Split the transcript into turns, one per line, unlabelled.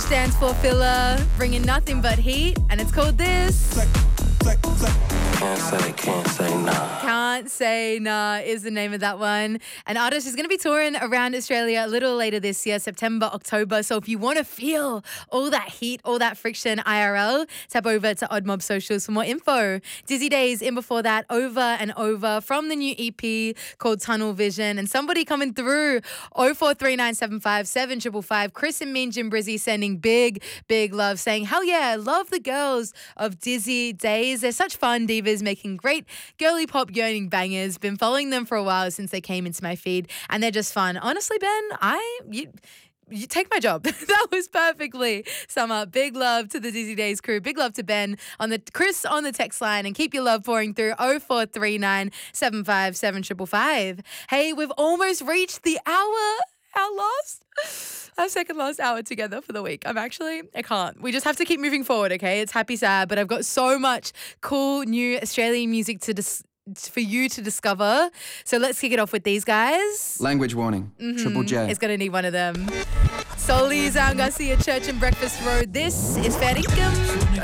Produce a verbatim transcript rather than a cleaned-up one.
dance floor filler, bringing nothing but heat, and it's called this.
Can't say, can't say nah.
Can't Say Nah is the name of that one. An artist is going to be touring around Australia a little later this year, September, October. So if you want to feel all that heat, all that friction I R L, tap over to Odd Mob Socials for more info. Dizzy Days in before that, Over and Over from the new E P called Tunnel Vision. And somebody coming through, oh four three nine seven five seven five five five. Chris and Mean Jim Brizzy sending big, big love, saying, hell yeah, love the girls of Dizzy Days. They're such fun divas making great girly pop yearning bangers. Been following them for a while since they came into my feed, and they're just fun. Honestly, Ben, I... You, You take my job. That was perfectly sum up. Big love to the Dizzy Days crew. Big love to Ben on the Chris on the text line, and keep your love pouring through oh four three nine seven five seven five five. Hey, we've almost reached the hour. Our last, our second last hour together for the week. I'm actually, I can't. We just have to keep moving forward, okay? It's happy sad, but I've got so much cool new Australian music to dis- for you to discover. So let's kick it off with these guys.
Language warning.
Mm-hmm.
Triple J.
It's going to need one of them. Solis, Al Garcia, Church and Breakfast Road. This is Fair Income.